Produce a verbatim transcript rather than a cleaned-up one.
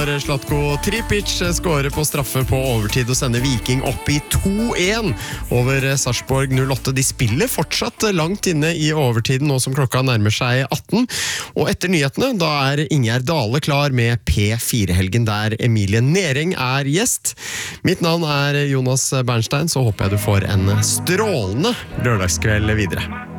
når Zlatko Tripic skårer på straffe på overtid og sender Viking opp i to en over Sarpsborg null åtte. De spiller fortsatt langt inne i overtiden nå som klokka nærmer seg atten. Og etter nyhetene, da er Ingjerd Dale klar med P fire-helgen der Emilie Nering er gjest. Mitt navn er Jonas Bernstein, så håper jeg du får en strålende lørdagskveld videre.